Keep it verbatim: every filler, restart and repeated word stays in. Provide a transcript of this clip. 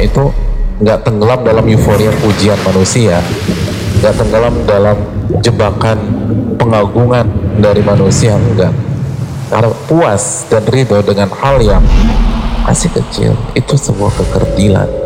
itu nggak tenggelam dalam euforia pujian manusia, nggak tenggelam dalam jebakan pengagungan dari manusia, enggak. Karena puas dan ridho dengan hal yang masih kecil, itu sebuah kekerdilan.